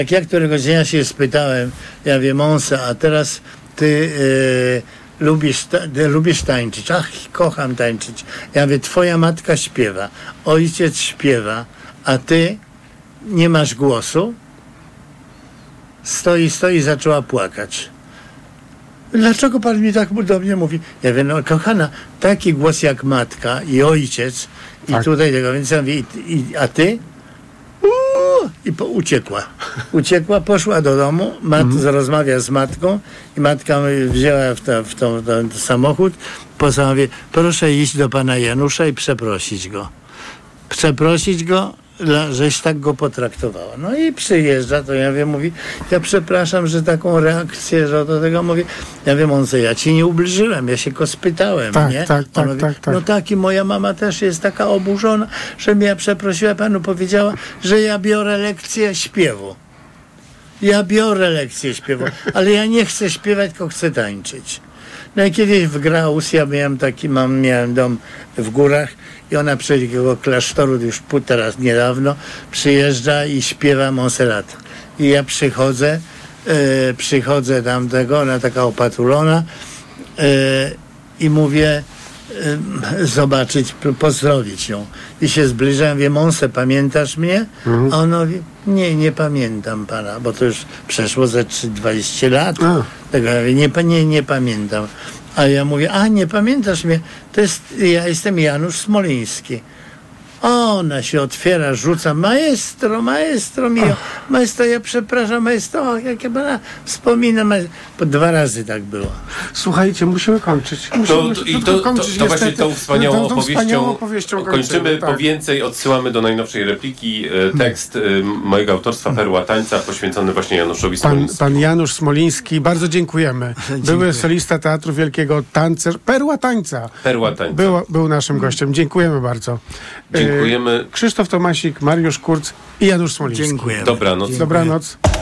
Jak ja któregoś dnia się spytałem, ja wiem, Monse, a teraz ty lubisz tańczyć? Ach, kocham tańczyć. Ja mówię, twoja matka śpiewa, ojciec śpiewa, a ty nie masz głosu? Stoi i zaczęła płakać. Dlaczego pan mi tak do mnie mówi? Ja wiem, no kochana, taki głos jak matka i ojciec i tak. Tutaj tego, więc ja mówię, a ty? I uciekła, poszła do domu, rozmawia z matką i matka wzięła w ten samochód, mówi, proszę iść do pana Janusza i przeprosić go, żeś tak go potraktowała. No i przyjeżdża, to ja wiem, mówi, ja przepraszam, że taką reakcję, że do tego mówi, ja wiem, Monse, ja ci nie ubliżyłem, ja się go spytałem, nie? Tak. No tak, i moja mama też jest taka oburzona, że mnie przeprosiła, panu powiedziała, że ja biorę lekcję śpiewu. Ale ja nie chcę śpiewać, tylko chcę tańczyć. No i kiedyś w Graus, ja miałem dom w górach i ona przy takiego klasztoru, już teraz niedawno, przyjeżdża i śpiewa Monserrat. I ja przychodzę tam ona taka opatulona i mówię zobaczyć, pozdrowić ją. I się zbliżam, mówię, Monse, pamiętasz mnie? A ona mówi, nie pamiętam pana, bo to już przeszło ze 20 lat. Tego ja mówię, nie pamiętam. A ja mówię, nie pamiętasz mnie? Ja jestem Janusz Smoliński. Ona się otwiera, rzuca, maestro mio, maestro, ja przepraszam, maestro, jak ja pana wspominam, po 2 razy tak było. Słuchajcie, musimy kończyć. To właśnie tą wspaniałą opowieścią kończymy. Tak. Po więcej odsyłamy do najnowszej repliki. Tekst mojego autorstwa, Perła Tańca, poświęcony właśnie Januszowi Smolińskiemu. Pan Janusz Smoliński, bardzo dziękujemy. Były solista Teatru Wielkiego, tancerz, Perła Tańca. Był naszym gościem. Dziękujemy bardzo. Dziękujemy. Krzysztof Tomasik, Mariusz Kurz i Janusz Smoliński. Dziękuję. Dobranoc.